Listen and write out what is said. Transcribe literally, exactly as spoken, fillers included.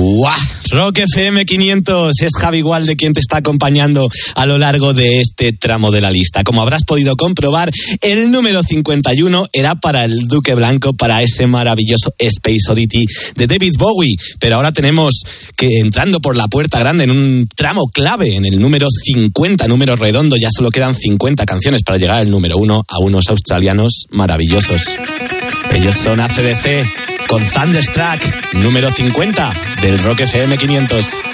¡Guau! Rock F M quinientos, es Javi Gualde quien te está acompañando a lo largo de este tramo de la lista. Como habrás podido comprobar, el número cincuenta y uno era para el Duque Blanco, para ese maravilloso Space Oddity de David Bowie. Pero ahora tenemos que, entrando por la puerta grande, en un tramo clave, en el número cincuenta, número redondo, ya solo quedan cincuenta canciones para llegar al número uno, a unos australianos maravillosos. Ellos son A C D C con Thunderstruck, número cincuenta del Rock F M quinientos.